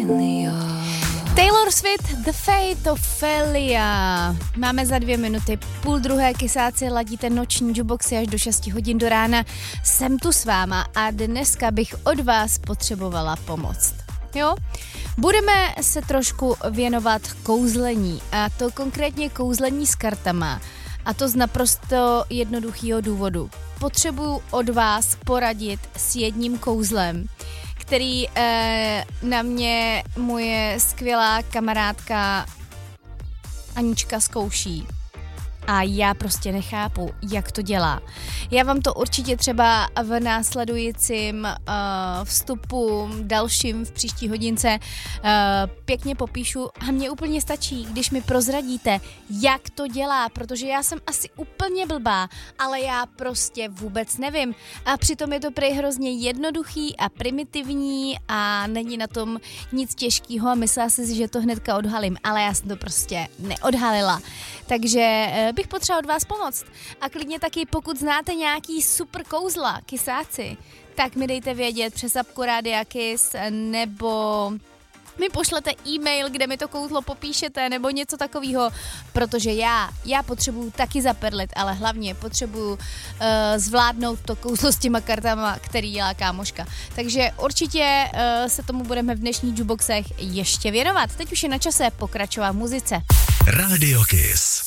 Taylor Swift, The Fate of Ophelia. Máme za 2 minuty, 11:30, kysáci, ladíte noční jukeboxy až do 6 hodin do rána. Jsem tu s váma a dneska bych od vás potřebovala pomoc. Jo? Budeme se trošku věnovat kouzlení, a to konkrétně kouzlení s kartama. A to z naprosto jednoduchého důvodu. Potřebuju od vás poradit s jedním kouzlem, který na mě moje skvělá kamarádka Anička zkouší. A já prostě nechápu, jak to dělá. Já vám to určitě třeba v následujícím vstupu dalším v příští hodince pěkně popíšu a mně úplně stačí, když mi prozradíte, jak to dělá, protože já jsem asi úplně blbá, ale já prostě vůbec nevím. A přitom je to prej hrozně jednoduchý a primitivní a není na tom nic těžkého a myslela si, že to hnedka odhalím, ale já jsem to prostě neodhalila. Takže bych potřebovala od vás pomoct. A klidně taky, pokud znáte nějaký super kouzla, kysáci, tak mi dejte vědět přes apku Rádia Kiss, nebo mi pošlete e-mail, kde mi to kouzlo popíšete, nebo něco takového, protože já potřebuju taky zaperlit, ale hlavně potřebuju zvládnout to kouzlo s těma kartama, který dělá kámoška. Takže určitě se tomu budeme v dnešních jukeboxech ještě věnovat. Teď už je na čase pokračovat v muzice. Rádio Kiss.